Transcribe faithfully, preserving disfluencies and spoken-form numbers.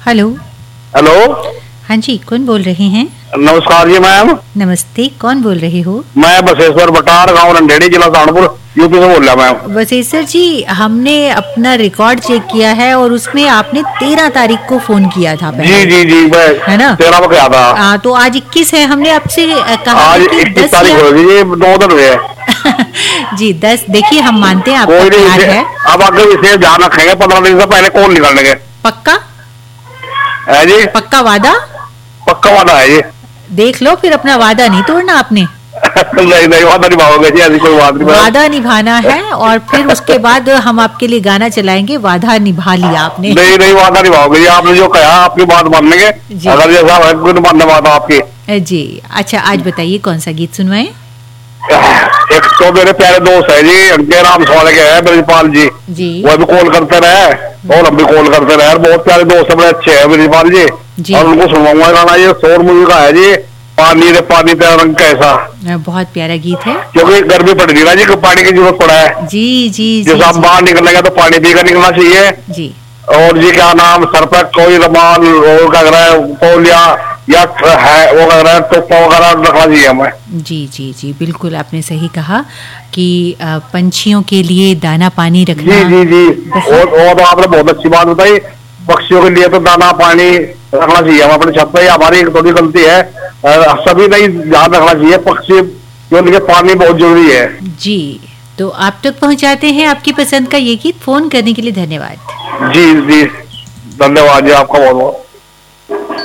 Hello. Hello. हाँ जी, कौन बोल रहे हैं? नमस्कार जी मैम। नमस्ते, कौन बोल रहे हो? मैं बसेश्वर बटार, गांव रंडेड़ी, जिला सहारनपुर, यूपी से बोल रहा मैम। बसेश्वर जी, हमने अपना रिकॉर्ड चेक किया है और उसमें आपने तेरह तारीख को फोन किया था पहले। जी जी जी, मैं है ना? तेरह को किया था। आ, तो आज इक्कीस है, हमने आपसे कहा आज था कि इक्कीस दस तारीख या होगी जी, दो दिन हुए हैं। जी दस। देखिए, हम मानते हैं आपका कोई नहीं, प्यार इसे है। अब आगे इसे ध्यान रखेंगे, पंद्रह दिन से पहले कौन निकालने के। पक्का? है जी, पक्का वादा? पक्का वादा है जी। देख लो, फिर अपना वादा नहीं तोड़ना आपने। नहीं नहीं, वादा निभाओगे जी, ऐसी कोई बात नहीं। वादा निभाना है और फिर उसके बाद हम आपके लिए गाना चलाएंगे, वादा निभा लिया आपने। नहीं नहीं, वादा निभाओगे जी, आपने जो कहा आपकी बात मानेंगे। अगर जैसा मानने वादा आपकी जी। अच्छा, आज बताइए कौन सा गीत सुनवाएं? एक तो मेरे प्यारे दोस्त है जी, अंके राम सवाल के है ब्रजपाल जी जी। वो भी कॉल करते रहे और हम भी कॉल करते रहे। बहुत प्यारे दोस्त है, बड़े अच्छे हैं ब्रजपाल जी, जी। और उनको सुनवाऊंगा गाना। ये शोर मूवी का है जी, पानी रे पानी तेरा रंग कैसा। बहुत प्यारा गीत है, क्योंकि गर्मी पड़ रही है ना जी, पानी की जरूरत पड़ा है। जी जी जैसे आप बाहर निकलेंगे तो पानी पीकर निकलना चाहिए जी। और जी क्या नाम सर पर कोई रुमाल वो क्या रहा है, तौलिया या है वो क्या रहा है, टोपा वगैरह रखना चाहिए हमें। जी जी जी, बिल्कुल आपने सही कहा कि पंछियों के लिए दाना पानी रखना। जी जी जी, और वो तो आपने बहुत अच्छी बात बताई। पक्षियों के लिए तो दाना पानी रखना चाहिए हम अपने छत पे, हमारी थोड़ी गलती है, सभी नहीं ध्यान रखना चाहिए। पक्षी के लिए पानी बहुत जरूरी है जी। तो आप तक पहुंचाते हैं आपकी पसंद का ये गीत। फोन करने के लिए धन्यवाद। जी जी, धन्यवाद जी आपका बहुत बहुत।